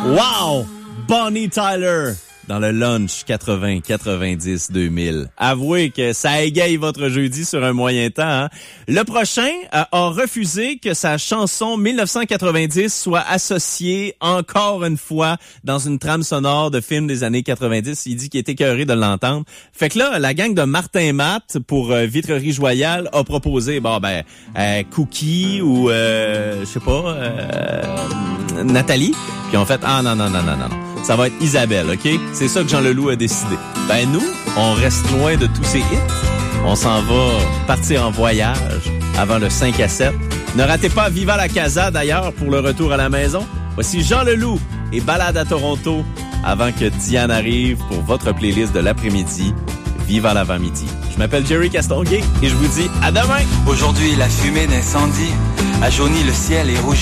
Wow! Bonnie Tyler dans le lunch 80, 90, 2000. Avouez que ça égaye votre jeudi sur un moyen temps. Hein? Le prochain a refusé que sa chanson 1990 soit associée encore une fois dans une trame sonore de film des années 90. Il dit qu'il était écœuré de l'entendre. Fait que là, la gang de Martin Matt pour Vitrerie Joyale a proposé Cookie ou je sais pas Nathalie. Puis on fait non. Ça va être Isabelle, OK? C'est ça que Jean Leloup a décidé. Ben nous, on reste loin de tous ces hits. On s'en va partir en voyage avant le 5 à 7. Ne ratez pas Viva la Casa, d'ailleurs, pour le retour à la maison. Voici Jean Leloup et Balade à Toronto avant que Diane arrive pour votre playlist de l'après-midi. Viva l'avant-midi. Je m'appelle Jerry Castonguay et je vous dis à demain! Aujourd'hui, la fumée d'incendie a jauni le ciel et rougi